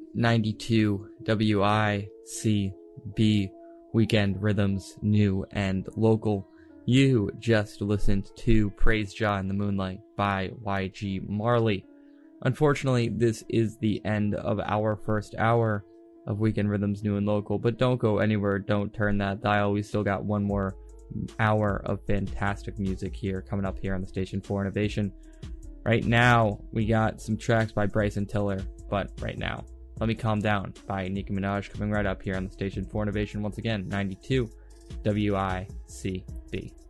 92 WICB Weekend Rhythms, new and local. You just listened to Praise Jah in the Moonlight by YG Marley. Unfortunately, this is the end of our first hour of Weekend Rhythms, new and local, but don't go anywhere, don't turn that dial. We still got one more hour of fantastic music here coming up here on the station for Innovation. Right now, we got some tracks by Bryson Tiller, but right now, Let Me Calm Down by Nicki Minaj coming right up here on the station for Innovation once again, 92 WICB.